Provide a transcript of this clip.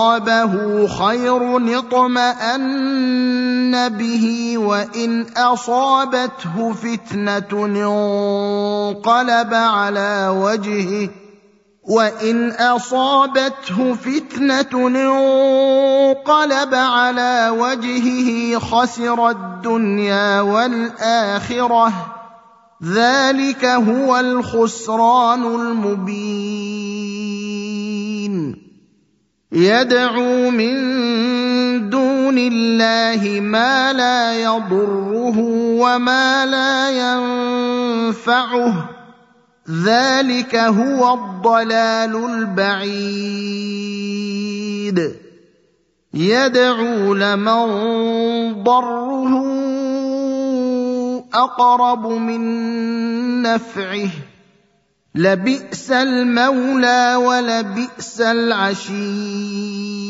أصابه خير اطمأن به وإن أصابته فتنة انقلب على وجهه خسر الدنيا والآخرة ذلك هو الخسران المبين يدعو من دون الله ما لا يضره وما لا ينفعه ذلك هو الضلال البعيد يدعو لمن ضره أقرب من نفعه لبئس المولى ولبئس العشير